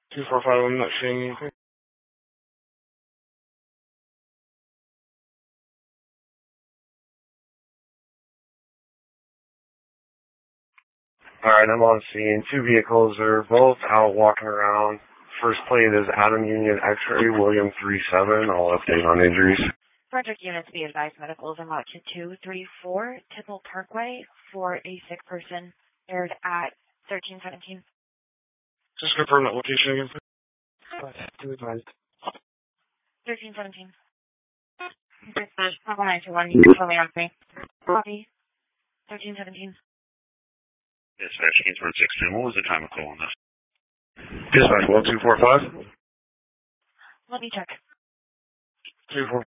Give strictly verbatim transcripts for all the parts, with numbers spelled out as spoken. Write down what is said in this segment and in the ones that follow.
two four five, I'm not seeing anything. Alright, I'm on scene. Two vehicles are both out walking around. First plate is Adam Union X-ray, William three seven. I'll update on injuries. Frederick units be advised medicals are marked to two three four Tipple Parkway for a sick person aired at thirteen seventeen. Just confirm that location again, please. Two advised. thirteen seventeen. Dispatch, nine two one, you can tell me on me. Copy. thirteen seventeen. Dispatch, Kingsford six two. What was the time of call on this? Dispatch, one two four five. Let me check. two four.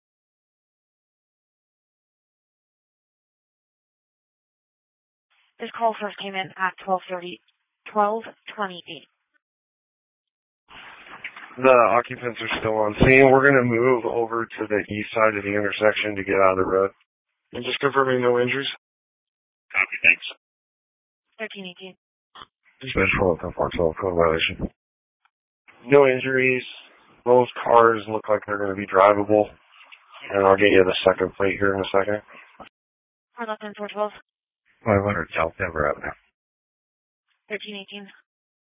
This call first came in at twelve thirty, twelve twenty-eight. The occupants are still on scene. We're going to move over to the east side of the intersection to get out of the road. And just confirming no injuries. Copy, thanks. thirteen eighteen. Dispatch twelve ten four twelve, code violation. No injuries. Both cars look like they're going to be drivable. And I'll get you the second plate here in a second. four eleven four twelve. five hundred South Denver Avenue. thirteen eighteen.